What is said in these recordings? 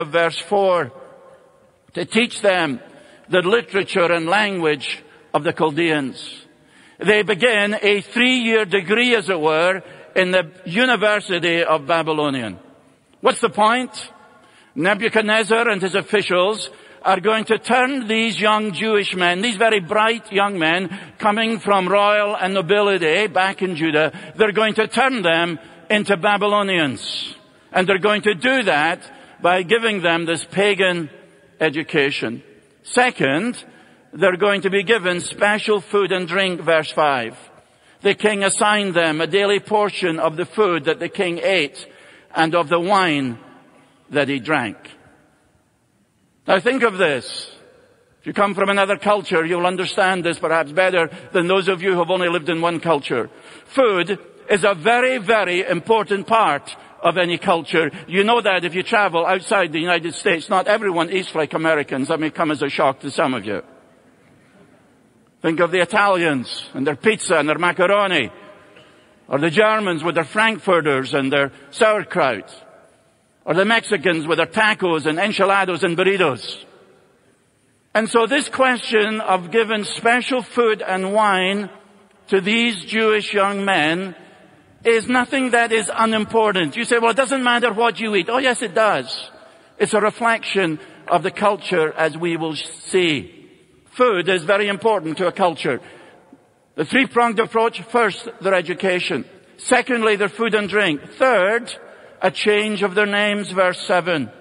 verse 4, to teach them the literature and language of the Chaldeans. They begin a 3-year degree, as it were, in the University of Babylonian. What's the point? Nebuchadnezzar and his officials are going to turn these young Jewish men, these very bright young men coming from royal and nobility back in Judah, they're going to turn them into Babylonians. And they're going to do that by giving them this pagan education. Second, they're going to be given special food and drink, verse 5. The king assigned them a daily portion of the food that the king ate and of the wine that he drank. Now think of this. If you come from another culture, you'll understand this perhaps better than those of you who have only lived in one culture. Food is a very, very important part of any culture. You know that if you travel outside the United States, not everyone eats like Americans. That may come as a shock to some of you. Think of the Italians and their pizza and their macaroni. Or the Germans with their frankfurters and their sauerkraut. Or the Mexicans with their tacos and enchiladas and burritos. And so this question of giving special food and wine to these Jewish young men is nothing that is unimportant. You say, well, it doesn't matter what you eat. Oh, yes, it does. It's a reflection of the culture, as we will see. Food is very important to a culture. The three-pronged approach: first, their education. Secondly, their food and drink. Third, a change of their names, verse 7.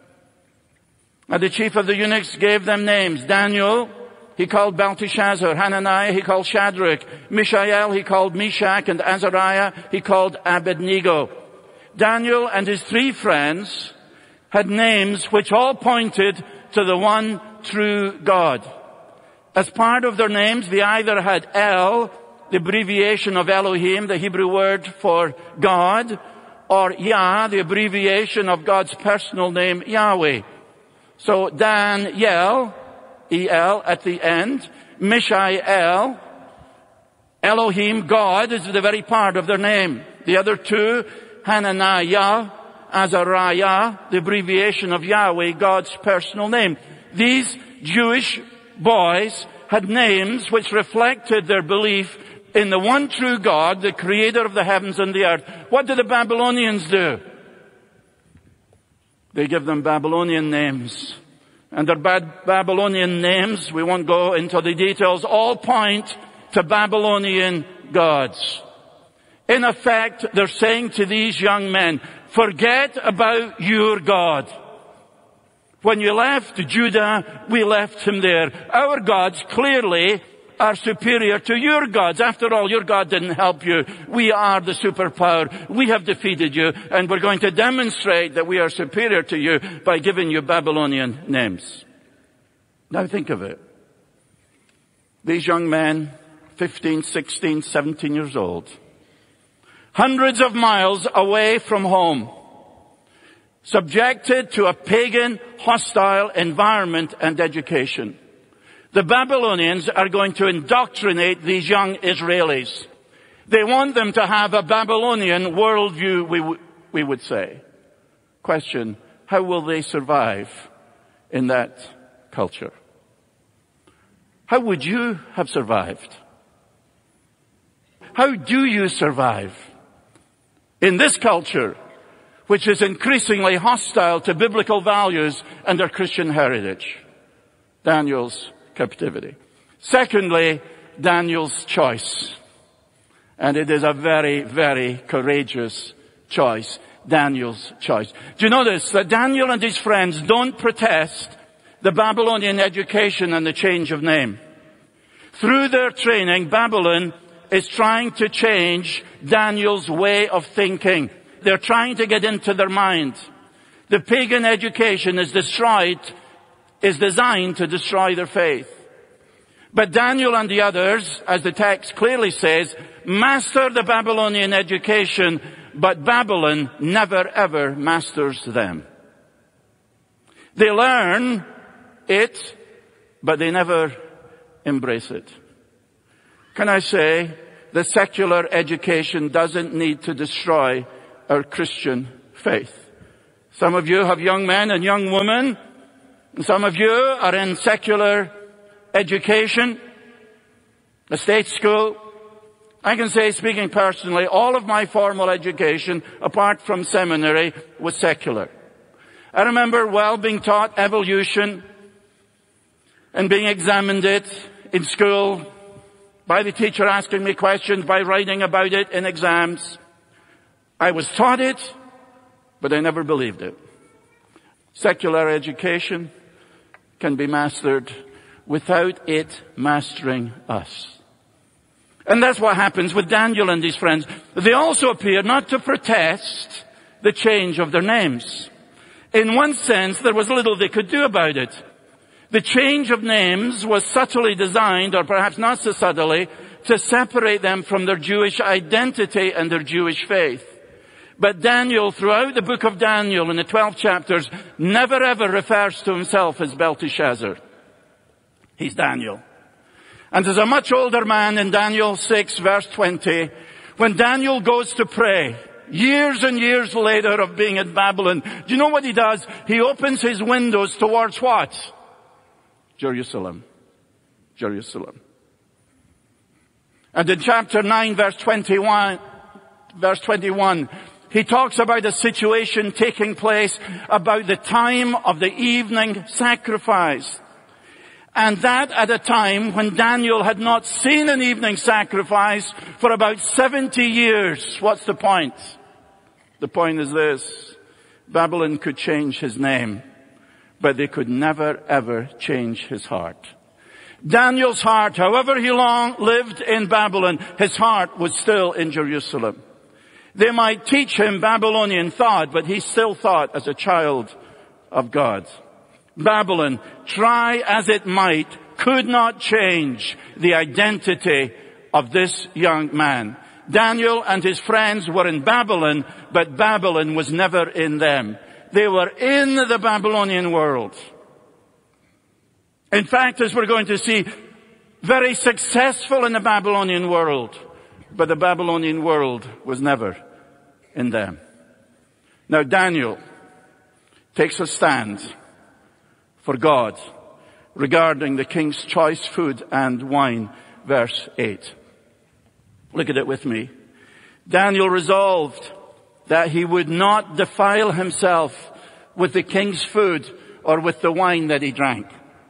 And the chief of the eunuchs gave them names. Daniel, he called Belteshazzar. Hananiah, he called Shadrach. Mishael, he called Meshach. And Azariah, he called Abednego. Daniel and his 3 friends had names which all pointed to the one true God. As part of their names, they either had El, the abbreviation of Elohim, the Hebrew word for God, or Yah, the abbreviation of God's personal name, Yahweh. So Daniel, E-L at the end, Mishael, Elohim, God, is the very part of their name. The other 2, Hananiah, Azariah, the abbreviation of Yahweh, God's personal name. These Jewish boys had names which reflected their belief in the one true God, the creator of the heavens and the earth. What do the Babylonians do? They give them Babylonian names. And their Babylonian names, we won't go into the details, all point to Babylonian gods. In effect, they're saying to these young men, forget about your God. When you left Judah, we left him there. Our gods clearly are superior to your gods. After all, your God didn't help you. We are the superpower. We have defeated you, and we're going to demonstrate that we are superior to you by giving you Babylonian names. Now think of it. These young men, 15, 16, 17 years old, hundreds of miles away from home, subjected to a pagan, hostile environment and education. The Babylonians are going to indoctrinate these young Israelis. They want them to have a Babylonian worldview, we would say. Question, how will they survive in that culture? How would you have survived? How do you survive in this culture, which is increasingly hostile to biblical values and our Christian heritage? Daniel's captivity. Secondly, Daniel's choice. And it is a very, very courageous choice. Daniel's choice. Do you notice that Daniel and his friends don't protest the Babylonian education and the change of name? Through their training, Babylon is trying to change Daniel's way of thinking. They're trying to get into their mind. The pagan education is designed to destroy their faith. But Daniel and the others, as the text clearly says, master the Babylonian education, but Babylon never ever masters them. They learn it, but they never embrace it. Can I say that secular education doesn't need to destroy our Christian faith? Some of you have young men and young women. Some of you are in secular education, a state school. I can say, speaking personally, all of my formal education, apart from seminary, was secular. I remember well being taught evolution and being examined it in school by the teacher asking me questions, by writing about it in exams. I was taught it, but I never believed it. Secular education can be mastered without it mastering us. And that's what happens with Daniel and his friends. They also appeared not to protest the change of their names. In one sense, there was little they could do about it. The change of names was subtly designed, or perhaps not so subtly, to separate them from their Jewish identity and their Jewish faith. But Daniel, throughout the book of Daniel, in the 12 chapters, never ever refers to himself as Belteshazzar. He's Daniel. And as a much older man in Daniel 6 verse 20, when Daniel goes to pray, years and years later of being in Babylon, do you know what he does? He opens his windows towards what? Jerusalem. Jerusalem. And in chapter 9 verse 21, he talks about a situation taking place about the time of the evening sacrifice. And that at a time when Daniel had not seen an evening sacrifice for about 70 years. What's the point? The point is this. Babylon could change his name, but they could never ever change his heart. Daniel's heart, however he long lived in Babylon, his heart was still in Jerusalem. They might teach him Babylonian thought, but he still thought as a child of God. Babylon, try as it might, could not change the identity of this young man. Daniel and his friends were in Babylon, but Babylon was never in them. They were in the Babylonian world. In fact, as we're going to see, very successful in the Babylonian world, but the Babylonian world was never in them. Now Daniel takes a stand for God regarding the king's choice food and wine, verse 8. Look at it with me. Daniel resolved that he would not defile himself with the king's food or with the wine that he drank.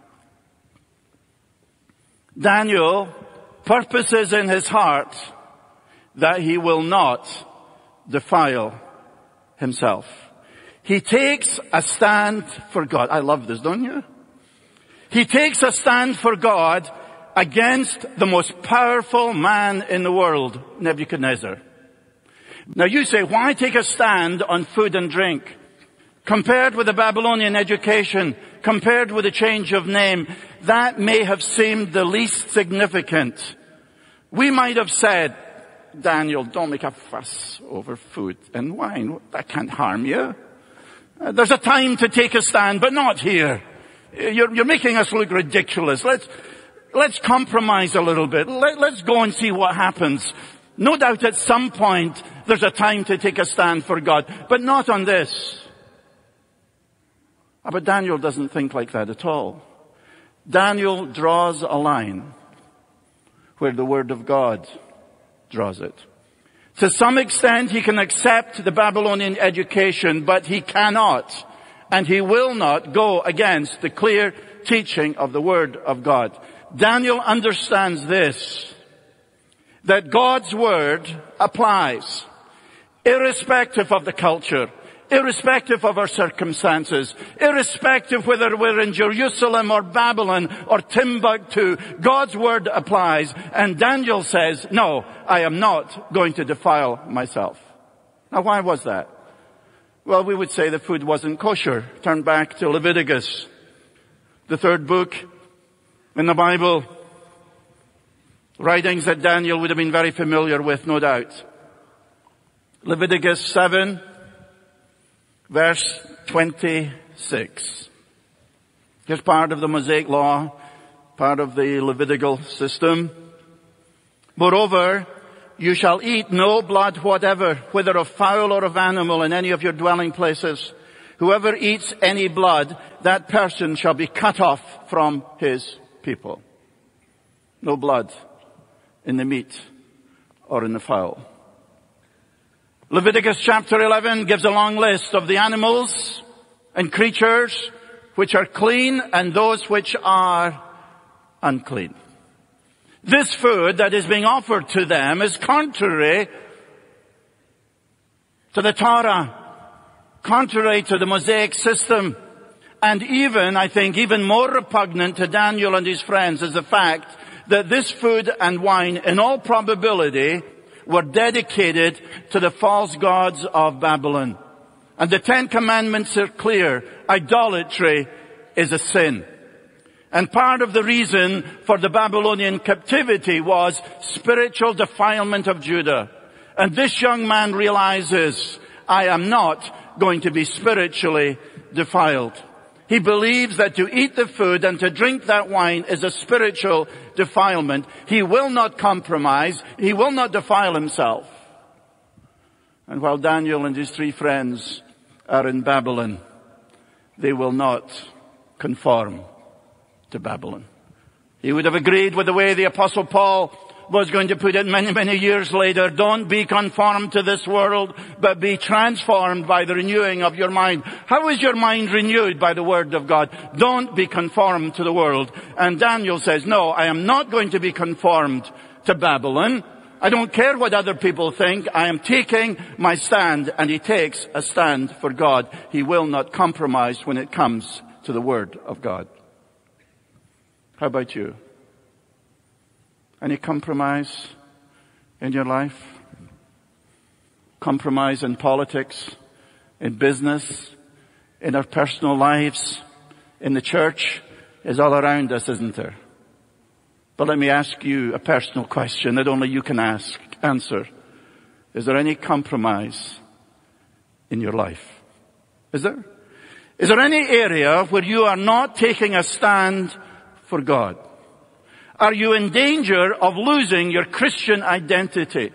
Daniel purposes in his heart that he will not defile himself. He takes a stand for God. I love this, don't you? He takes a stand for God against the most powerful man in the world, Nebuchadnezzar. Now you say, why take a stand on food and drink? Compared with the Babylonian education, compared with the change of name, that may have seemed the least significant. We might have said, Daniel, don't make a fuss over food and wine. That can't harm you. There's a time to take a stand, but not here. You're making us look ridiculous. Let's compromise a little bit. Let's go and see what happens. No doubt at some point there's a time to take a stand for God, but not on this. But Daniel doesn't think like that at all. Daniel draws a line where the Word of God draws it. To some extent, he can accept the Babylonian education, but he cannot and he will not go against the clear teaching of the Word of God. Daniel understands this, that God's Word applies, irrespective of the culture, irrespective of our circumstances, irrespective whether we're in Jerusalem or Babylon or Timbuktu, God's Word applies. And Daniel says, no, I am not going to defile myself. Now why was that? Well, we would say the food wasn't kosher. Turn back to Leviticus, the third book in the Bible. Writings that Daniel would have been very familiar with, no doubt. Leviticus 7, verse 26. Here's part of the Mosaic law, part of the Levitical system. Moreover, you shall eat no blood whatever, whether of fowl or of animal, in any of your dwelling places. Whoever eats any blood, that person shall be cut off from his people. No blood in the meat or in the fowl. Leviticus chapter 11 gives a long list of the animals and creatures which are clean and those which are unclean. This food that is being offered to them is contrary to the Torah, contrary to the Mosaic system, and even, I think, even more repugnant to Daniel and his friends is the fact that this food and wine, in all probability, were dedicated to the false gods of Babylon. And the 10 Commandments are clear. Idolatry is a sin. And part of the reason for the Babylonian captivity was spiritual defilement of Judah. And this young man realizes, I am not going to be spiritually defiled. He believes that to eat the food and to drink that wine is a spiritual defilement. He will not compromise. He will not defile himself. And while Daniel and his 3 friends are in Babylon, they will not conform to Babylon. He would have agreed with the way the Apostle Paul was going to put it many, many years later. Don't be conformed to this world, but be transformed by the renewing of your mind. How is your mind renewed? By the Word of God. Don't be conformed to the world. And Daniel says, no, I am not going to be conformed to Babylon. I don't care what other people think. I am taking my stand. And he takes a stand for God. He will not compromise when it comes to the Word of God. How about you? Any compromise in your life? Compromise in politics, in business, in our personal lives, in the church is all around us, isn't there? But let me ask you a personal question that only you can answer. Is there any compromise in your life? Is there? Is there any area where you are not taking a stand for God? Are you in danger of losing your Christian identity?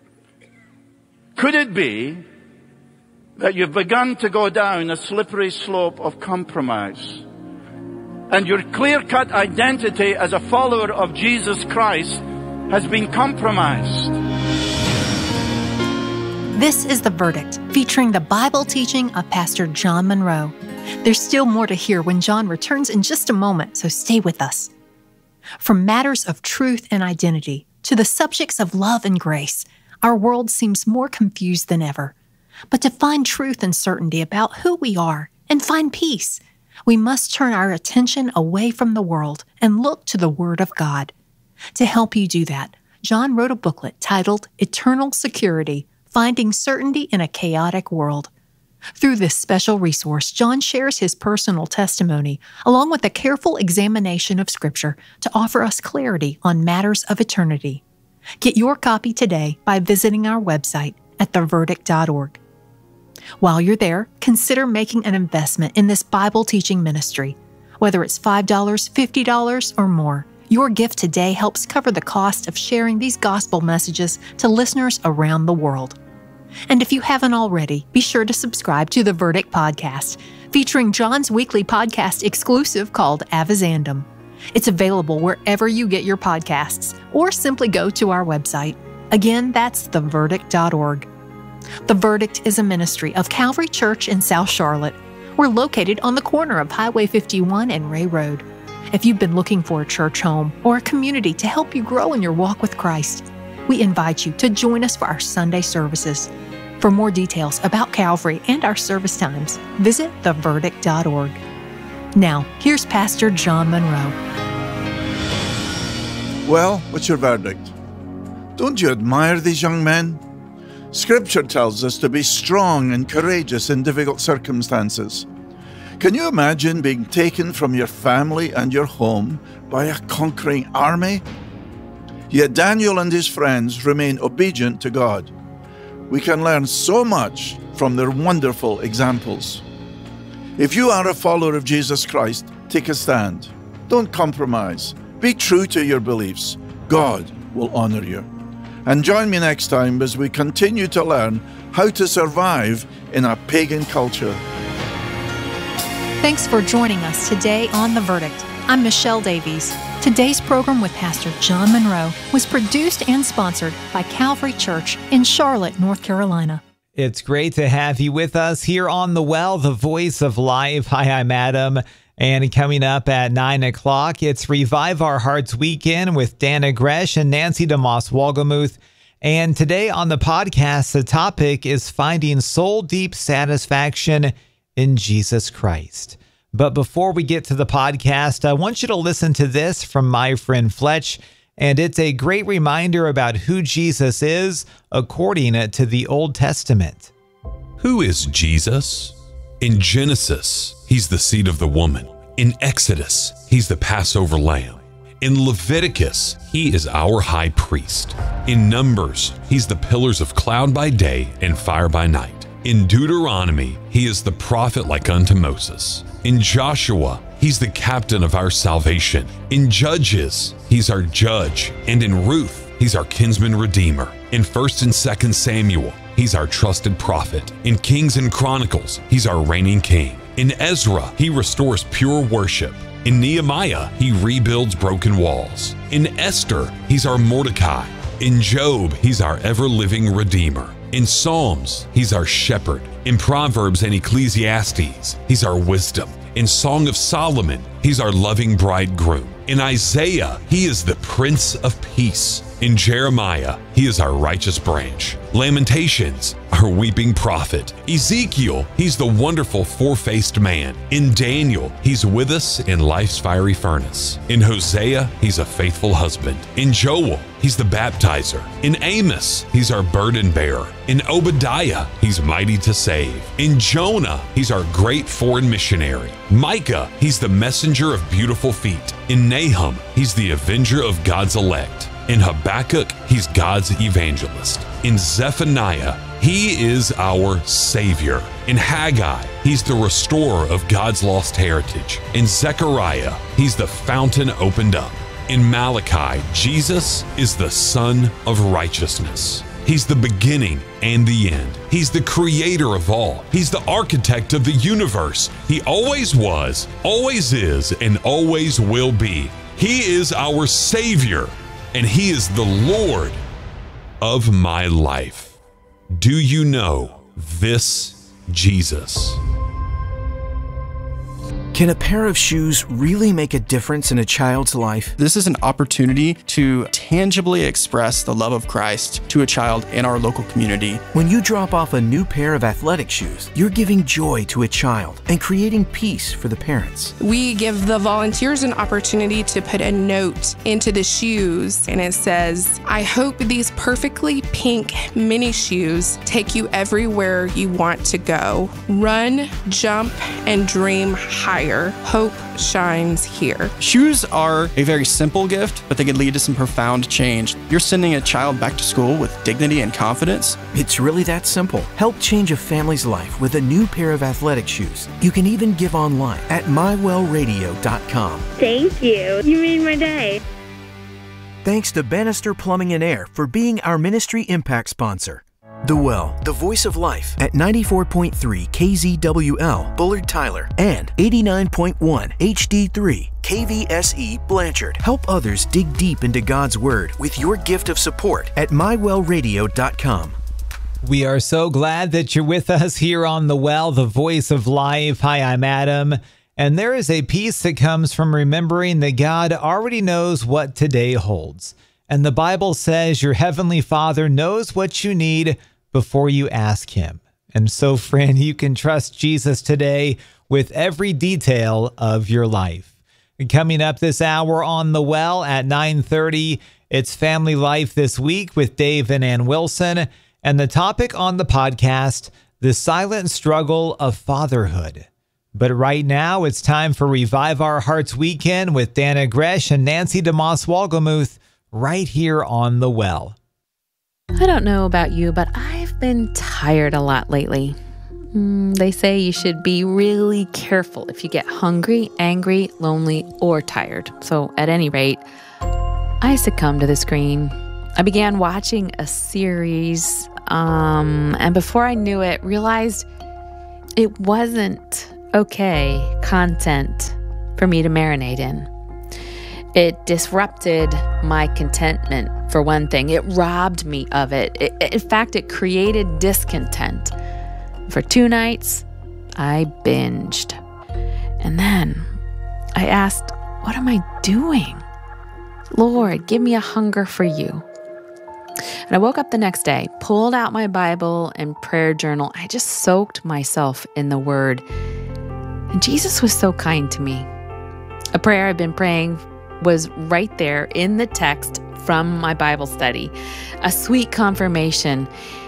Could it be that you've begun to go down a slippery slope of compromise, and your clear-cut identity as a follower of Jesus Christ has been compromised? This is The Verdict, featuring the Bible teaching of Pastor John Munro. There's still more to hear when John returns in just a moment, so stay with us. From matters of truth and identity to the subjects of love and grace, our world seems more confused than ever. But to find truth and certainty about who we are and find peace, we must turn our attention away from the world and look to the Word of God. To help you do that, John wrote a booklet titled Eternal Security, Finding Certainty in a Chaotic World. Through this special resource, John shares his personal testimony, along with a careful examination of Scripture to offer us clarity on matters of eternity. Get your copy today by visiting our website at theverdict.org. While you're there, consider making an investment in this Bible teaching ministry. Whether it's $5, $50, or more, your gift today helps cover the cost of sharing these gospel messages to listeners around the world. And if you haven't already, be sure to subscribe to The Verdict Podcast, featuring John's weekly podcast exclusive called Avizandum. It's available wherever you get your podcasts, or simply go to our website. Again, that's theverdict.org. The Verdict is a ministry of Calvary Church in South Charlotte. We're located on the corner of Highway 51 and Ray Road. If you've been looking for a church home or a community to help you grow in your walk with Christ, we invite you to join us for our Sunday services. For more details about Calvary and our service times, visit theverdict.org. Now, here's Pastor John Munro. Well, what's your verdict? Don't you admire these young men? Scripture tells us to be strong and courageous in difficult circumstances. Can you imagine being taken from your family and your home by a conquering army? Yet Daniel and his friends remain obedient to God. We can learn so much from their wonderful examples. If you are a follower of Jesus Christ, take a stand. Don't compromise. Be true to your beliefs. God will honor you. And join me next time as we continue to learn how to survive in a pagan culture. Thanks for joining us today on The Verdict. I'm Michelle Davies. Today's program with Pastor John Monroe was produced and sponsored by Calvary Church in Charlotte, North Carolina. It's great to have you with us here on The Well, the voice of life. Hi, I'm Adam. And coming up at 9 o'clock, it's Revive Our Hearts Weekend with Dana Gresh and Nancy DeMoss Wolgemuth. And today on the podcast, the topic is finding soul-deep satisfaction in Jesus Christ. But before we get to the podcast, I want you to listen to this from my friend Fletch. And it's a great reminder about who Jesus is according to the Old Testament. Who is Jesus? In Genesis, he's the seed of the woman. In Exodus, he's the Passover lamb. In Leviticus, he is our high priest. In Numbers, he's the pillars of cloud by day and fire by night. In Deuteronomy, he is the prophet like unto Moses. In Joshua, he's the captain of our salvation. In Judges, he's our judge. And in Ruth, he's our kinsman redeemer. In 1 and 2 Samuel, he's our trusted prophet. In Kings and Chronicles, he's our reigning king. In Ezra, he restores pure worship. In Nehemiah, he rebuilds broken walls. In Esther, he's our Mordecai. In Job, he's our ever-living Redeemer. In Psalms, he's our shepherd. In Proverbs and Ecclesiastes, he's our wisdom. In Song of Solomon, he's our loving bridegroom. In Isaiah, he is the Prince of Peace. In Jeremiah, he is our righteous branch. Lamentations, our weeping prophet. Ezekiel, he's the wonderful four-faced man. In Daniel, he's with us in life's fiery furnace. In Hosea, he's a faithful husband. In Joel, he's the baptizer. In Amos, he's our burden bearer. In Obadiah, he's mighty to save. In Jonah, he's our great foreign missionary. Micah, he's the messenger of beautiful feet. In Nahum, he's the avenger of God's elect. In Habakkuk, he's God's evangelist. In Zephaniah, he is our Savior. In Haggai, he's the restorer of God's lost heritage. In Zechariah, he's the fountain opened up. In Malachi, Jesus is the Son of righteousness. He's the beginning and the end. He's the creator of all. He's the architect of the universe. He always was, always is, and always will be. He is our Savior, and he is the Lord of my life. Do you know this Jesus? Can a pair of shoes really make a difference in a child's life? This is an opportunity to tangibly express the love of Christ to a child in our local community. When you drop off a new pair of athletic shoes, you're giving joy to a child and creating peace for the parents. We give the volunteers an opportunity to put a note into the shoes, and it says, "I hope these perfectly pink mini shoes take you everywhere you want to go. Run, jump, and dream higher. Hope shines here." Shoes are a very simple gift, but they can lead to some profound change. You're sending a child back to school with dignity and confidence. It's really that simple. Help change a family's life with a new pair of athletic shoes. You can even give online at mywellradio.com. Thank you. You made my day. Thanks to Bannister Plumbing and Air for being our Ministry Impact sponsor. The Well, the voice of life at 94.3 KZWL, Bullard Tyler, and 89.1 HD3 KVSE Blanchard. Help others dig deep into God's Word with your gift of support at mywellradio.com. We are so glad that you're with us here on The Well, the voice of life. Hi, I'm Adam. And there is a peace that comes from remembering that God already knows what today holds. And the Bible says your heavenly Father knows what you need before you ask him. And so, friend, you can trust Jesus today with every detail of your life. Coming up this hour on The Well at 9:30, it's Family Life This Week with Dave and Ann Wilson. And the topic on the podcast, the silent struggle of fatherhood. But right now, it's time for Revive Our Hearts Weekend with Dana Gresh and Nancy DeMoss Wolgemuth, right here on The Well. I don't know about you, but I've been tired a lot lately. They say you should be really careful if you get hungry, angry, lonely, or tired. So at any rate, I succumbed to the screen. I began watching a series, and before I knew it, realized it wasn't okay content for me to marinate in. It disrupted my contentment, for one thing. It robbed me of it. In fact, it created discontent. For 2 nights, I binged. And then I asked, what am I doing? Lord, give me a hunger for you. And I woke up the next day, pulled out my Bible and prayer journal. I just soaked myself in the Word. And Jesus was so kind to me. A prayer I've been praying was right there in the text from my Bible study. A sweet confirmation.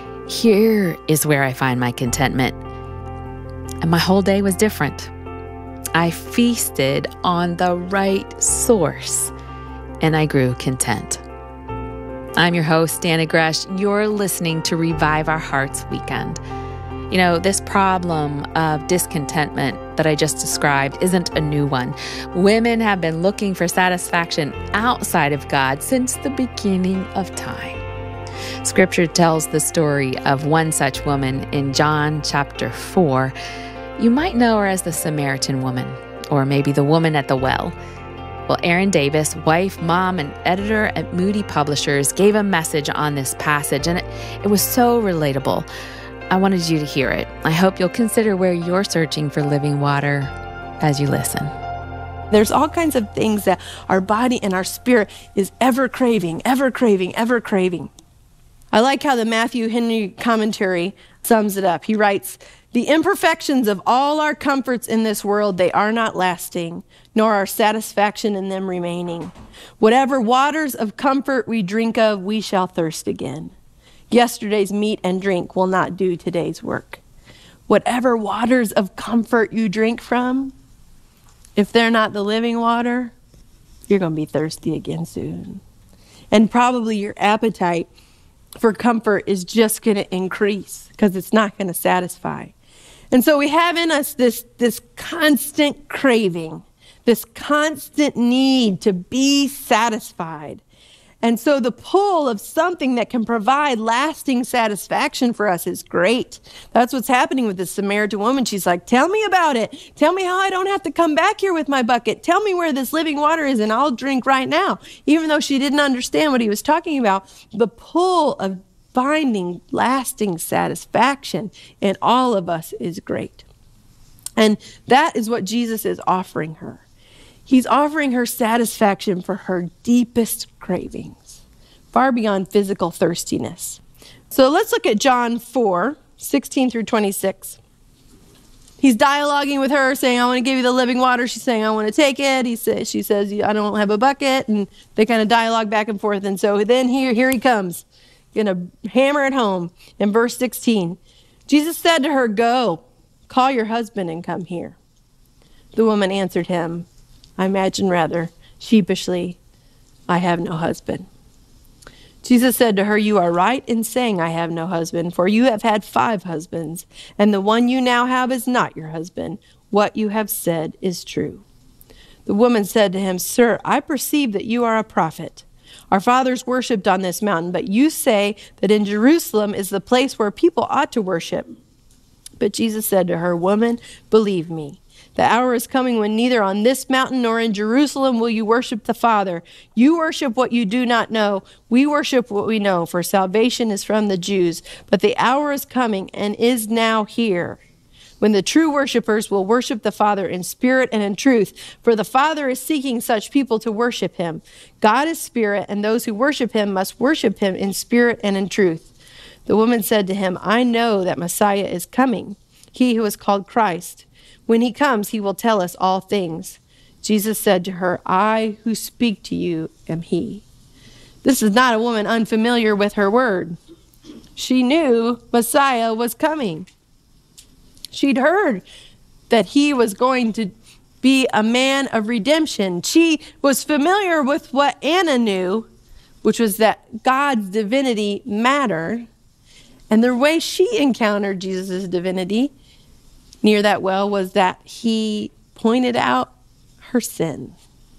Here is where I find my contentment. And my whole day was different. I feasted on the right source, and I grew content. I'm your host, Dana Gresh. You're listening to Revive Our Hearts Weekend. You know, this problem of discontentment that I just described isn't a new one. Women have been looking for satisfaction outside of God since the beginning of time. Scripture tells the story of one such woman in John chapter 4. You might know her as the Samaritan woman, or maybe the woman at the well. Well, Erin Davis, wife, mom, and editor at Moody Publishers, gave a message on this passage, and it was so relatable. I wanted you to hear it. I hope you'll consider where you're searching for living water as you listen. There's all kinds of things that our body and our spirit is ever craving, ever craving, ever craving. I like how the Matthew Henry commentary sums it up. He writes, "The imperfections of all our comforts in this world, they are not lasting, nor our satisfaction in them remaining. Whatever waters of comfort we drink of, we shall thirst again. Yesterday's meat and drink will not do today's work." Whatever waters of comfort you drink from, if they're not the living water, you're going to be thirsty again soon. And probably your appetite for comfort is just going to increase because it's not going to satisfy. And so we have in us this constant craving, this constant need to be satisfied. And so the pull of something that can provide lasting satisfaction for us is great. That's what's happening with this Samaritan woman. She's like, tell me about it. Tell me how I don't have to come back here with my bucket. Tell me where this living water is and I'll drink right now. Even though she didn't understand what he was talking about, the pull of finding lasting satisfaction in all of us is great. And that is what Jesus is offering her. He's offering her satisfaction for her deepest cravings, far beyond physical thirstiness. So let's look at John 4:16 through 26. He's dialoguing with her, saying, I want to give you the living water. She's saying, I want to take it. She says, I don't have a bucket. And they kind of dialogue back and forth. And so then here he comes, going to hammer it home. In verse 16, Jesus said to her, go, call your husband and come here. The woman answered him, I imagine rather sheepishly, I have no husband. Jesus said to her, you are right in saying I have no husband, for you have had 5 husbands, and the one you now have is not your husband. What you have said is true. The woman said to him, Sir, I perceive that you are a prophet. Our fathers worshipped on this mountain, but you say that in Jerusalem is the place where people ought to worship. But Jesus said to her, Woman, believe me, the hour is coming when neither on this mountain nor in Jerusalem will you worship the Father. You worship what you do not know. We worship what we know, for salvation is from the Jews. But the hour is coming and is now here, when the true worshipers will worship the Father in spirit and in truth. For the Father is seeking such people to worship him. God is spirit, and those who worship him must worship him in spirit and in truth. The woman said to him, I know that Messiah is coming, he who is called Christ. When he comes, he will tell us all things. Jesus said to her, I who speak to you am he. This is not a woman unfamiliar with her word. She knew Messiah was coming. She'd heard that he was going to be a man of redemption. She was familiar with what Anna knew, which was that God's divinity mattered. And the way she encountered Jesus' divinity near that well was that he pointed out her sin.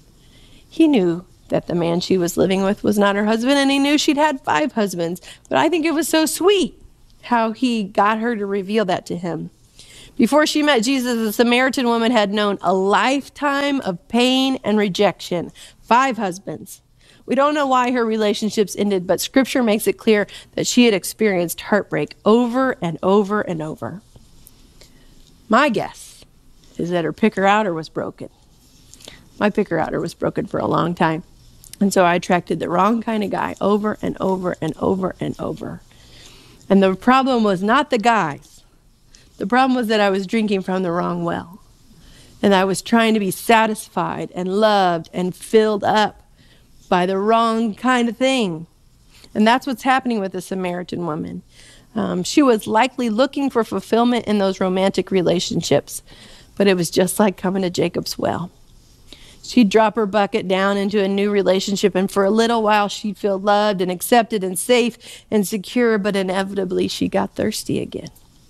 He knew that the man she was living with was not her husband, and he knew she'd had 5 husbands. But I think it was so sweet how he got her to reveal that to him. Before she met Jesus, the Samaritan woman had known a lifetime of pain and rejection, 5 husbands. We don't know why her relationships ended, but Scripture makes it clear that she had experienced heartbreak over and over and over. My guess is that her picker-outer was broken. My picker-outer was broken for a long time. And so I attracted the wrong kind of guy over and over and over and over. And the problem was not the guys. The problem was that I was drinking from the wrong well. And I was trying to be satisfied and loved and filled up by the wrong kind of thing. And that's what's happening with the Samaritan woman. She was likely looking for fulfillment in those romantic relationships, but it was just like coming to Jacob's well. She'd drop her bucket down into a new relationship, and for a little while she'd feel loved and accepted and safe and secure, but inevitably she got thirsty again.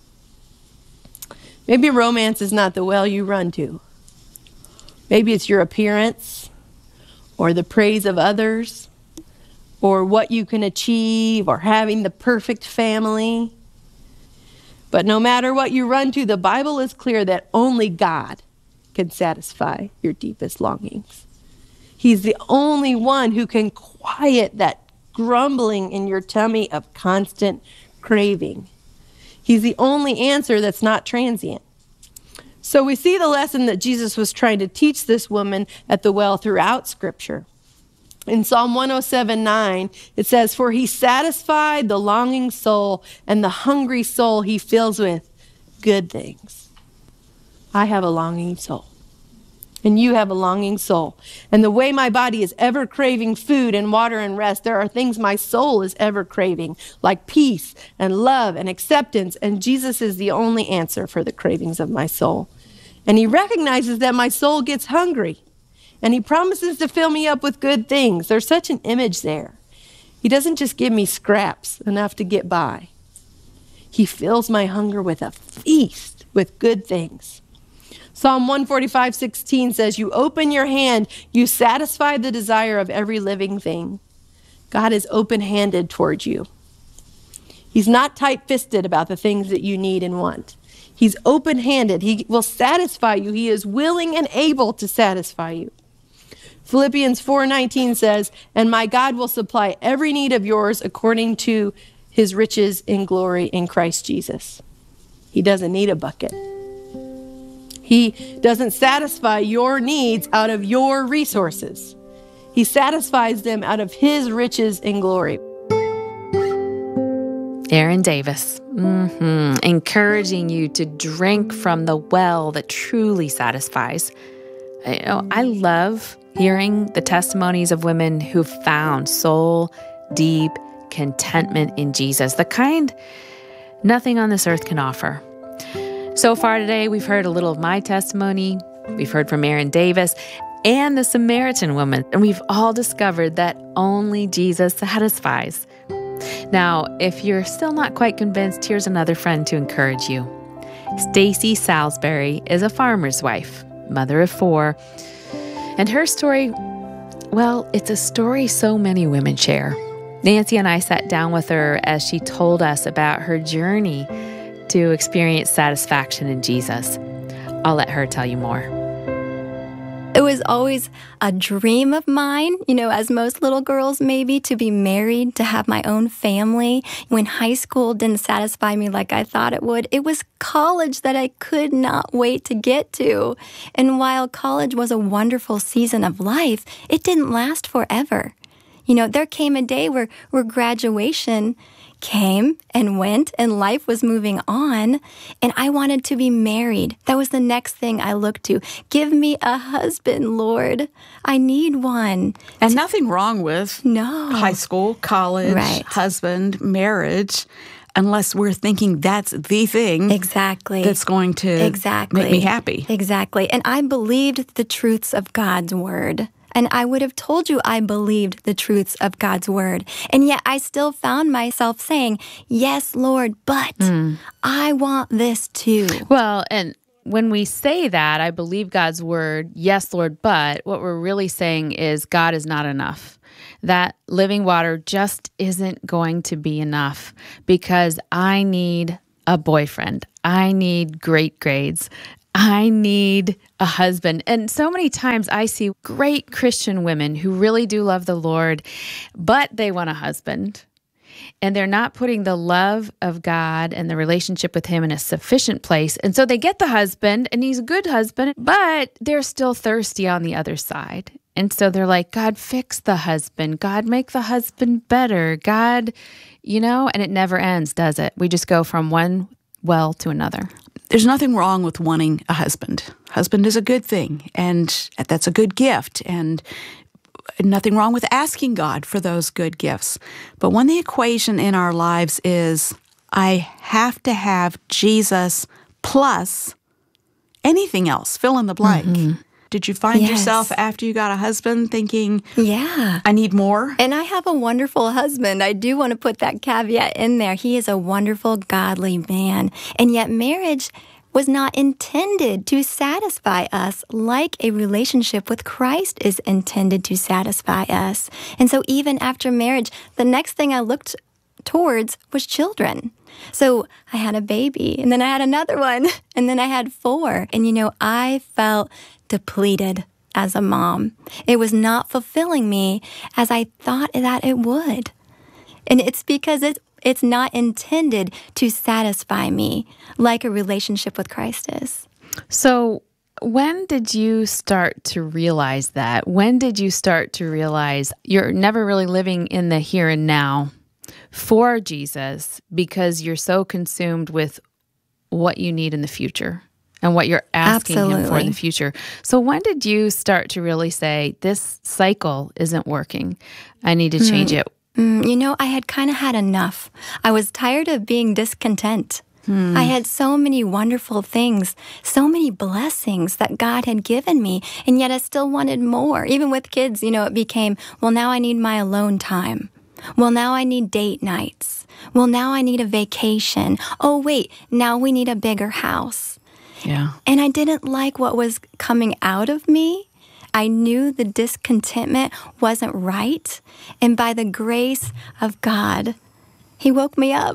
Maybe romance is not the well you run to. Maybe it's your appearance, or the praise of others, or what you can achieve, or having the perfect family. But no matter what you run to, the Bible is clear that only God can satisfy your deepest longings. He's the only one who can quiet that grumbling in your tummy of constant craving. He's the only answer that's not transient. So we see the lesson that Jesus was trying to teach this woman at the well throughout Scripture. In Psalm 107:9, it says, "For he satisfied the longing soul, and the hungry soul he fills with good things." I have a longing soul, and you have a longing soul. And the way my body is ever craving food and water and rest, there are things my soul is ever craving, like peace and love and acceptance. And Jesus is the only answer for the cravings of my soul. And he recognizes that my soul gets hungry, and he promises to fill me up with good things. There's such an image there. He doesn't just give me scraps enough to get by. He fills my hunger with a feast with good things. Psalm 145:16 says, "You open your hand, you satisfy the desire of every living thing." God is open-handed toward you. He's not tight-fisted about the things that you need and want. He's open-handed. He will satisfy you. He is willing and able to satisfy you. Philippians 4:19 says, "And my God will supply every need of yours according to his riches in glory in Christ Jesus." He doesn't need a bucket. He doesn't satisfy your needs out of your resources. He satisfies them out of his riches in glory. Erin Davis, encouraging you to drink from the well that truly satisfies. I love hearing the testimonies of women who found soul, deep contentment in Jesus, the kind nothing on this earth can offer. So far today, we've heard a little of my testimony. We've heard from Erin Davis and the Samaritan woman, and we've all discovered that only Jesus satisfies. Now, if you're still not quite convinced, here's another friend to encourage you. Stacy Salisbury is a farmer's wife, mother of 4, and her story, well, it's a story so many women share. Nancy and I sat down with her as she told us about her journey to experience satisfaction in Jesus. I'll let her tell you more. It was always a dream of mine, as most little girls maybe, to be married, to have my own family. When high school didn't satisfy me like I thought it would, it was college that I could not wait to get to. And while college was a wonderful season of life, it didn't last forever. There came a day where graduation came and went and life was moving on, and I wanted to be married. That was the next thing I looked to. Give me a husband, Lord. I need one. And nothing wrong with high school, college, husband, marriage, unless we're thinking that's the thing that's going to make me happy. Exactly. And I believed the truths of God's word. And I would have told you I believed the truths of God's word. And yet I still found myself saying, yes, Lord, but I want this too. Well, and when we say that, I believe God's word, yes, Lord, but what we're really saying is God is not enough. That living water just isn't going to be enough because I need a boyfriend. I need great grades. I need a husband. And so many times I see great Christian women who really do love the Lord, but they want a husband. And they're not putting the love of God and the relationship with Him in a sufficient place. And so they get the husband, and he's a good husband, but they're still thirsty on the other side. And so they're like, God, fix the husband. God, make the husband better. God, and it never ends, does it? We just go from one well to another. There's nothing wrong with wanting a husband. Husband is a good thing, and that's a good gift, and nothing wrong with asking God for those good gifts. But when the equation in our lives is, I have to have Jesus plus anything else, fill in the blank. Mm-hmm. Did you find yourself after you got a husband thinking, I need more? And I have a wonderful husband. I do want to put that caveat in there. He is a wonderful, godly man. And yet marriage was not intended to satisfy us like a relationship with Christ is intended to satisfy us. And so even after marriage, the next thing I looked towards was children. So I had a baby, and then I had another one, and then I had 4. And I felt depleted as a mom. It was not fulfilling me as I thought that it would. And it's because it's not intended to satisfy me like a relationship with Christ is. So when did you start to realize that? When did you start to realize you're never really living in the here and now for Jesus because you're so consumed with what you need in the future and what you're asking Him for in the future? So when did you start to really say, this cycle isn't working, I need to change it? I had kind of had enough. I was tired of being discontent. I had so many wonderful things, so many blessings that God had given me, and yet I still wanted more. Even with kids, it became, well, now I need my alone time. Well, now I need date nights. Well, now I need a vacation. Oh, wait, now we need a bigger house. Yeah. And I didn't like what was coming out of me. I knew the discontentment wasn't right. And by the grace of God, He woke me up.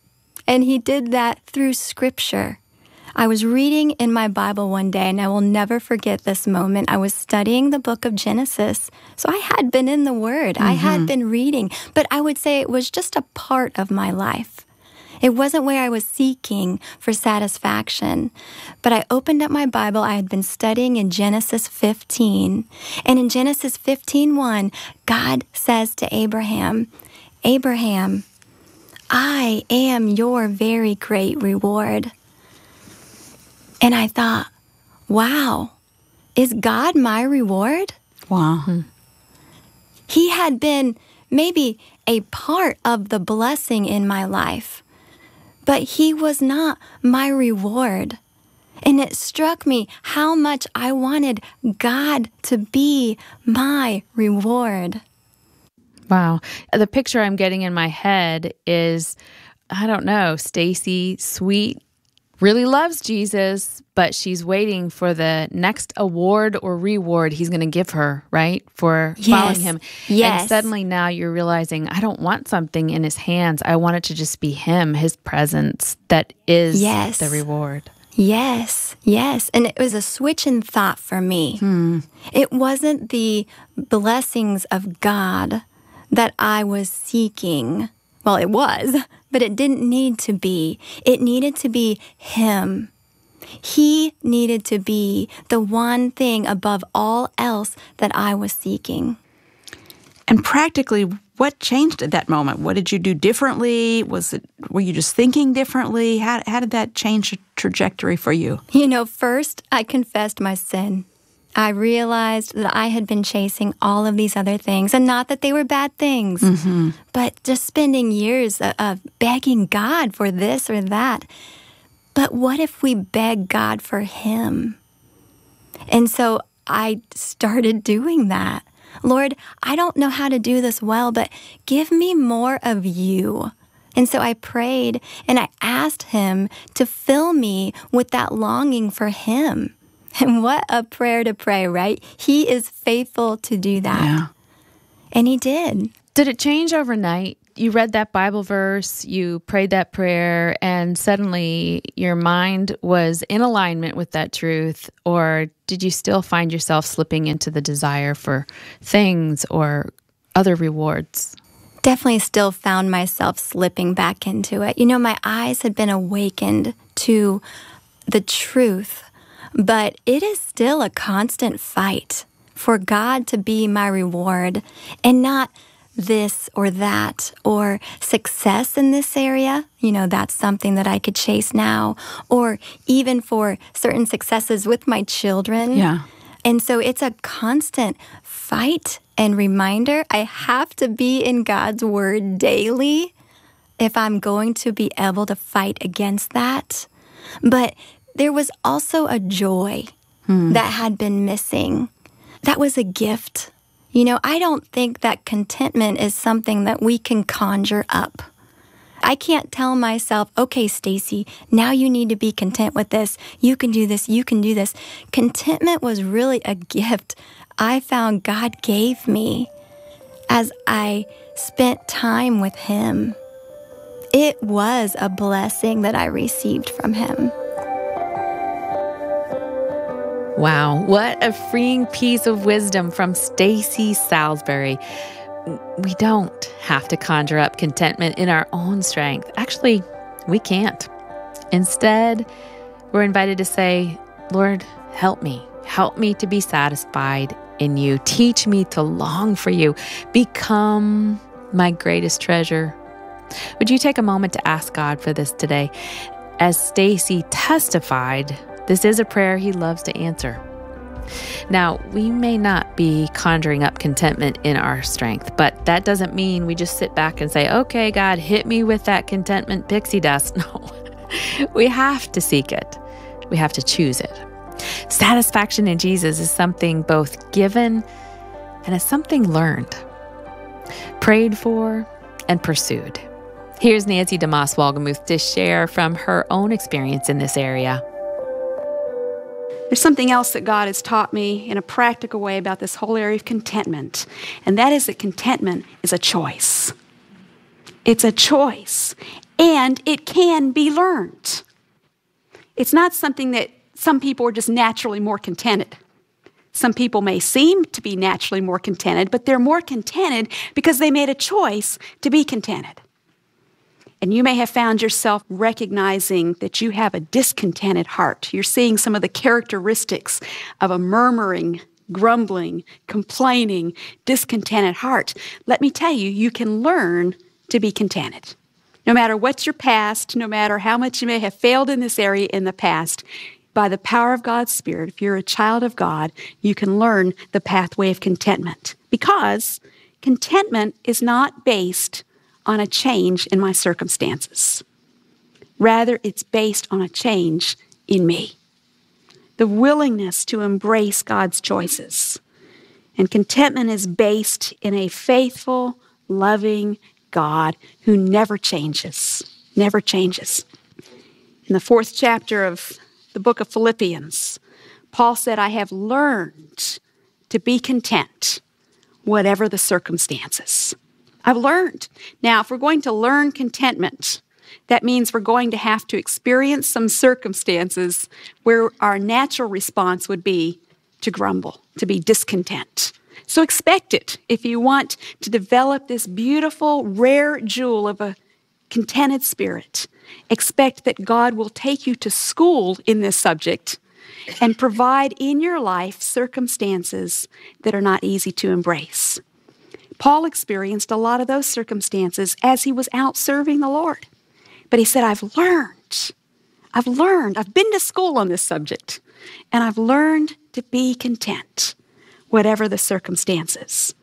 And He did that through Scripture. I was reading in my Bible one day, and I will never forget this moment. I was studying the book of Genesis. So I had been in the Word. I had been reading. But I would say it was just a part of my life. It wasn't where I was seeking for satisfaction. But I opened up my Bible. I had been studying in Genesis 15. And in Genesis 15:1, God says to Abraham, Abraham, I am your very great reward. And I thought, wow, is God my reward? Wow. He had been maybe a part of the blessing in my life, but He was not my reward. And it struck me how much I wanted God to be my reward. Wow. The picture I'm getting in my head is, I don't know, Stacy, sweet, really loves Jesus, but she's waiting for the next award or reward He's going to give her, right? For following Him. Yes. And suddenly now you're realizing, I don't want something in His hands. I want it to just be Him, His presence, that is the reward. Yes. And it was a switch in thought for me. It wasn't the blessings of God that I was seeking. Well, it was, but it didn't need to be. It needed to be Him. He needed to be the one thing above all else that I was seeking. And practically, what changed at that moment? What did you do differently? Were you just thinking differently? How did that change the trajectory for you? First, I confessed my sin. I realized that I had been chasing all of these other things, and not that they were bad things, but just spending years of begging God for this or that. But what if we beg God for Him? And so I started doing that. Lord, I don't know how to do this well, but give me more of You. And so I prayed and I asked Him to fill me with that longing for Him. And what a prayer to pray, right? He is faithful to do that. Yeah. And He did. Did it change overnight? you read that Bible verse, you prayed that prayer, and suddenly your mind was in alignment with that truth? Or did you still find yourself slipping into the desire for things or other rewards? Definitely still found myself slipping back into it. My eyes had been awakened to the truth, but it is still a constant fight for God to be my reward and not this or that, or success in this area. That's something that I could chase now, or even for certain successes with my children. Yeah. And so it's a constant fight and reminder. I have to be in God's word daily if I'm going to be able to fight against that. But there was also a joy that had been missing. That was a gift. I don't think that contentment is something that we can conjure up. I can't tell myself, okay, Stacy, now you need to be content with this. You can do this. You can do this. Contentment was really a gift I found God gave me as I spent time with Him. It was a blessing that I received from Him. Wow, what a freeing piece of wisdom from Stacy Salisbury. We don't have to conjure up contentment in our own strength. Actually, we can't. Instead, we're invited to say, Lord, help me. Help me to be satisfied in you. Teach me to long for you. Become my greatest treasure. Would you take a moment to ask God for this today? As Stacy testified, this is a prayer He loves to answer. Now, we may not be conjuring up contentment in our strength, but that doesn't mean we just sit back and say, okay, God, hit me with that contentment pixie dust. No, we have to seek it. We have to choose it. Satisfaction in Jesus is something both given and is something learned, prayed for, and pursued. Here's Nancy DeMoss Wolgemuth to share from her own experience in this area. There's something else that God has taught me in a practical way about this whole area of contentment, and that is that contentment is a choice. It's a choice, and it can be learned. It's not something that some people are just naturally more contented. Some people may seem to be naturally more contented, but they're more contented because they made a choice to be contented. And you may have found yourself recognizing that you have a discontented heart. You're seeing some of the characteristics of a murmuring, grumbling, complaining, discontented heart. Let me tell you, you can learn to be contented. No matter what's your past, no matter how much you may have failed in this area in the past, by the power of God's Spirit, if you're a child of God, you can learn the pathway of contentment. Because contentment is not based on a change in my circumstances. Rather, it's based on a change in me. The willingness to embrace God's choices. And contentment is based in a faithful, loving God who never changes. Never changes. In the 4th chapter of the book of Philippians, Paul said, I have learned to be content, whatever the circumstances. I've learned. Now, if we're going to learn contentment, that means we're going to have to experience some circumstances where our natural response would be to grumble, to be discontent. So expect it if you want to develop this beautiful, rare jewel of a contented spirit. Expect that God will take you to school in this subject and provide in your life circumstances that are not easy to embrace. Paul experienced a lot of those circumstances as he was out serving the Lord. But he said, I've learned. I've been to school on this subject, and I've learned to be content, whatever the circumstances.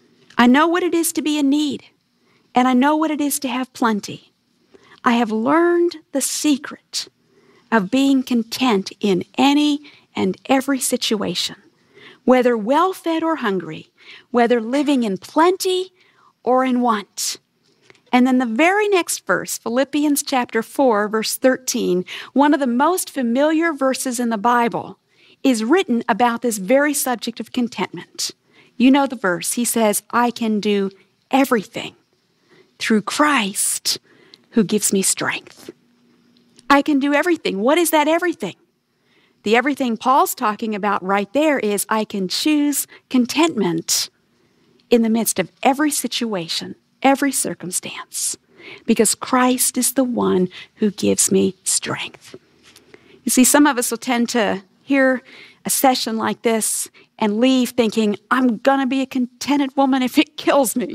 I know what it is to be in need, and I know what it is to have plenty. I have learned the secret of being content in any and every situation, whether well-fed or hungry, whether living in plenty or in want. And then the very next verse, Philippians chapter 4, verse 13, one of the most familiar verses in the Bible, is written about this very subject of contentment. You know the verse. He says, I can do everything through Christ who gives me strength. I can do everything. What is that everything? The everything Paul's talking about right there is I can choose contentment in the midst of every situation, every circumstance, because Christ is the one who gives me strength. You see, some of us will tend to hear a session like this and leave thinking, I'm going to be a contented woman if it kills me.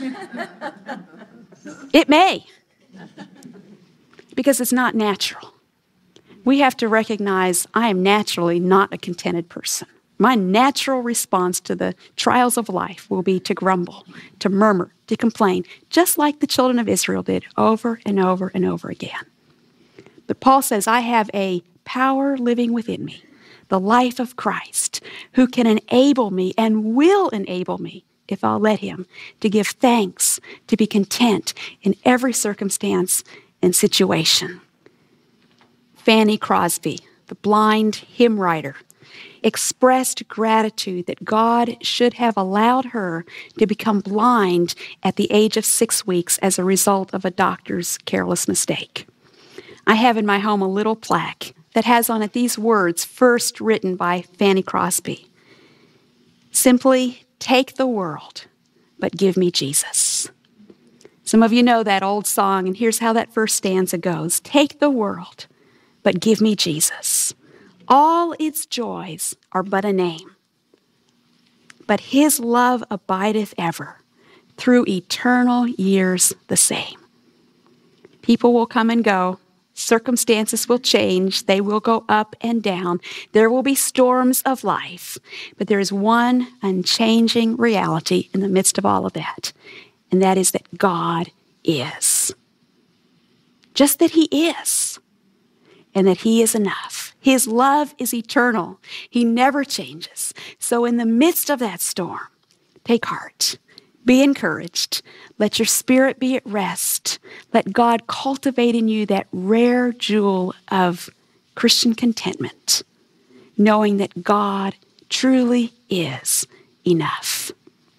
It may, because it's not natural. We have to recognize I am naturally not a contented person. My natural response to the trials of life will be to grumble, to murmur, to complain, just like the children of Israel did over and over and over again. But Paul says, I have a power living within me, the life of Christ, who can enable me and will enable me, if I'll let him, to give thanks, to be content in every circumstance and situation. Fanny Crosby, the blind hymn writer, expressed gratitude that God should have allowed her to become blind at the age of 6 weeks as a result of a doctor's careless mistake. I have in my home a little plaque that has on it these words, first written by Fanny Crosby. Simply, take the world, but give me Jesus. Some of you know that old song, and here's how that first stanza goes. Take the world, but give me Jesus. All its joys are but a name, but his love abideth ever, through eternal years the same. People will come and go. Circumstances will change. They will go up and down. There will be storms of life. But there is one unchanging reality in the midst of all of that, and that is that God is. Just that he is, and that he is enough. His love is eternal. He never changes. So in the midst of that storm, take heart. Be encouraged. Let your spirit be at rest. Let God cultivate in you that rare jewel of Christian contentment, knowing that God truly is enough.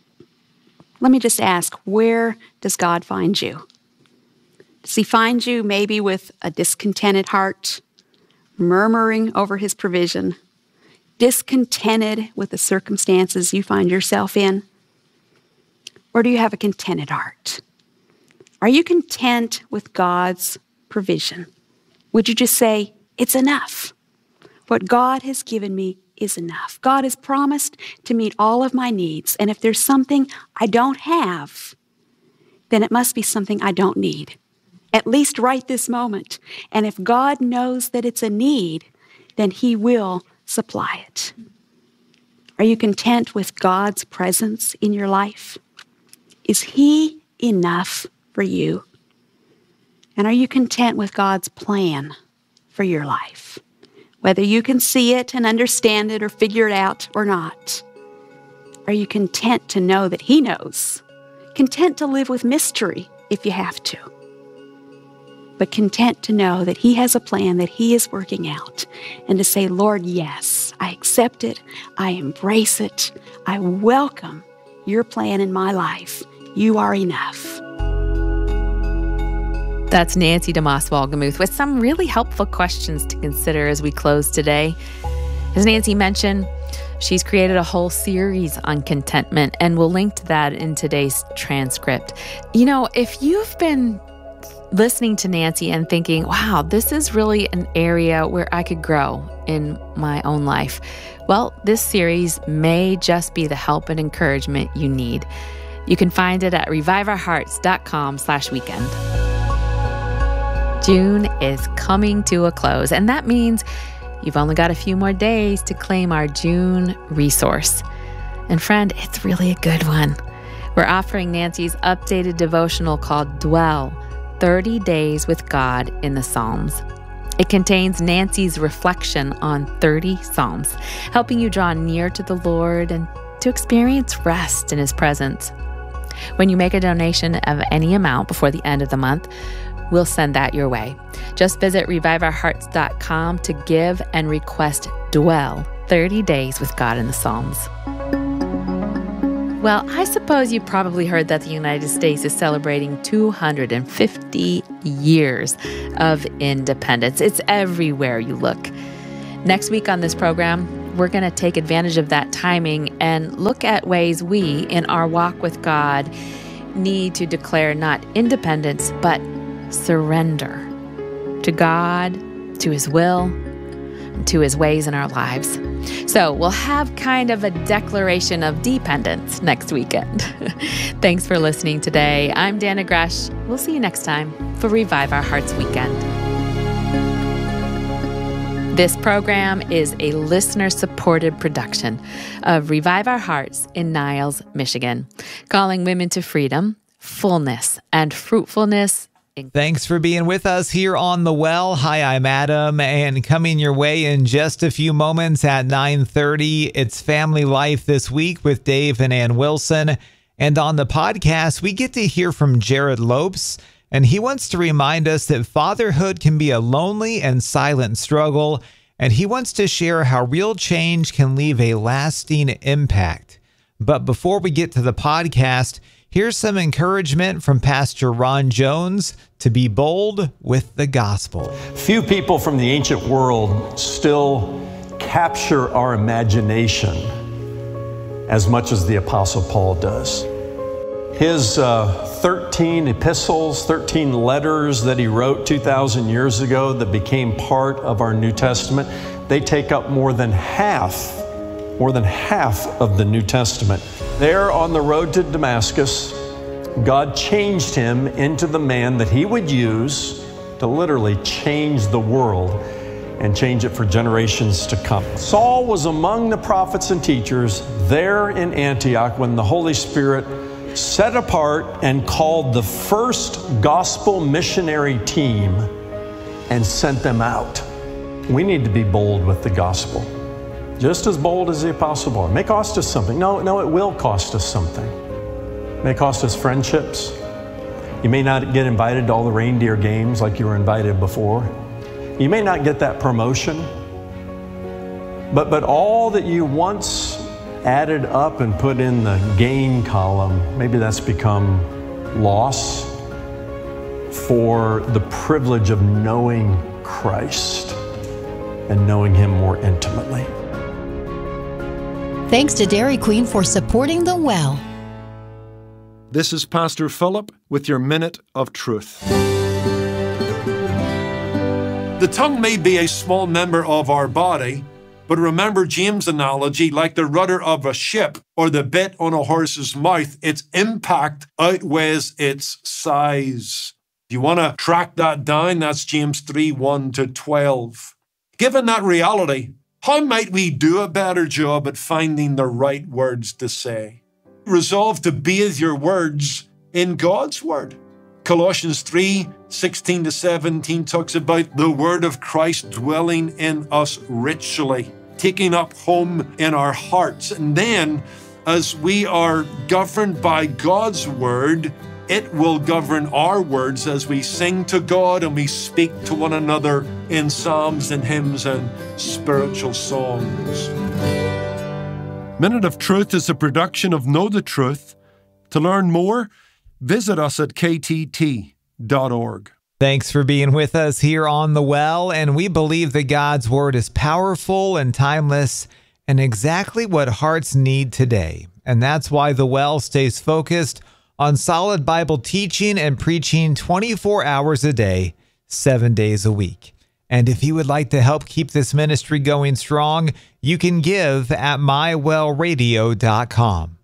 Let me just ask, where does God find you? Does he find you maybe with a discontented heart, murmuring over his provision, discontented with the circumstances you find yourself in? Or do you have a contented heart? Are you content with God's provision? Would you just say, it's enough? What God has given me is enough. God has promised to meet all of my needs, and if there's something I don't have, then it must be something I don't need, at least right this moment. And if God knows that it's a need, then he will supply it. Are you content with God's presence in your life? Is he enough for you? And are you content with God's plan for your life? Whether you can see it and understand it or figure it out or not, are you content to know that he knows? Content to live with mystery if you have to, but content to know that he has a plan that he is working out, and to say, Lord, yes, I accept it, I embrace it, I welcome your plan in my life. You are enough. That's Nancy DeMoss Wolgemuth with some really helpful questions to consider as we close today. As Nancy mentioned, she's created a whole series on contentment, and we'll link to that in today's transcript. You know, if you've been listening to Nancy and thinking, wow, this is really an area where I could grow in my own life, well, this series may just be the help and encouragement you need. You can find it at reviveourhearts.com/weekend. June is coming to a close, and that means you've only got a few more days to claim our June resource. And friend, it's really a good one. We're offering Nancy's updated devotional called Dwell, 30 Days with God in the Psalms. It contains Nancy's reflection on 30 Psalms, helping you draw near to the Lord and to experience rest in his presence. When you make a donation of any amount before the end of the month, we'll send that your way. Just visit reviveourhearts.com to give and request Dwell, 30 Days with God in the Psalms. Well, I suppose you probably heard that the United States is celebrating 250 years of independence. It's everywhere you look. Next week on this program, we're going to take advantage of that timing and look at ways we, in our walk with God, need to declare not independence, but surrender to God, to His will, and to His ways in our lives. So we'll have kind of a declaration of dependence next weekend. Thanks for listening today. I'm Dana Gresh. We'll see you next time for Revive Our Hearts Weekend. This program is a listener-supported production of Revive Our Hearts in Niles, Michigan, calling women to freedom, fullness, and fruitfulness. Thanks for being with us here on The Well. Hi, I'm Adam, and coming your way in just a few moments at 9:30, it's Family Life This Week with Dave and Ann Wilson. And on the podcast, we get to hear from Jared Lopes, and he wants to remind us that fatherhood can be a lonely and silent struggle, and he wants to share how real change can leave a lasting impact. But before we get to the podcast, here's some encouragement from Pastor Ron Jones to be bold with the gospel. Few people from the ancient world still capture our imagination as much as the Apostle Paul does. His 13 epistles, 13 letters that he wrote 2,000 years ago that became part of our New Testament, they take up more than half of the New Testament. There on the road to Damascus, God changed him into the man that he would use to literally change the world and change it for generations to come. Saul was among the prophets and teachers there in Antioch when the Holy Spirit set apart and called the first gospel missionary team and sent them out. We need to be bold with the gospel. Just as bold as the Apostle Paul. It may cost us something. No, it will cost us something. It may cost us friendships. You may not get invited to all the reindeer games like you were invited before. You may not get that promotion. But all that you once added up and put in the gain column, maybe that's become loss for the privilege of knowing Christ and knowing Him more intimately. Thanks to Dairy Queen for supporting The Well. This is Pastor Philip with your Minute of Truth. The tongue may be a small member of our body, but remember James' analogy, like the rudder of a ship or the bit on a horse's mouth, its impact outweighs its size. If you want to track that down, that's James 3:1-12. Given that reality, how might we do a better job at finding the right words to say? Resolve to bathe your words in God's Word. Colossians 3:16-17 talks about the Word of Christ dwelling in us richly, taking up home in our hearts. And then, as we are governed by God's Word, it will govern our words as we sing to God and we speak to one another in psalms and hymns and spiritual songs. Minute of Truth is a production of Know the Truth. To learn more, visit us at ktt.org. Thanks for being with us here on The Well, and we believe that God's Word is powerful and timeless and exactly what hearts need today. And that's why The Well stays focused on solid Bible teaching and preaching 24 hours a day, 7 days a week. And if you would like to help keep this ministry going strong, you can give at mywellradio.com.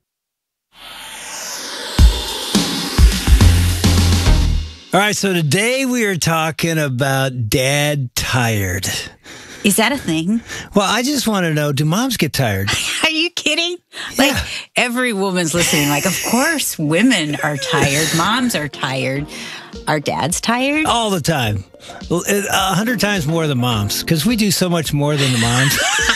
All right, so today we are talking about dad tired. Is that a thing? Well, I just want to know, do moms get tired? Are you kidding? Like, every woman's listening, like, of course women are tired. Moms are tired. Are dads tired? All the time. 100 times more than moms, because we do so much more than the moms.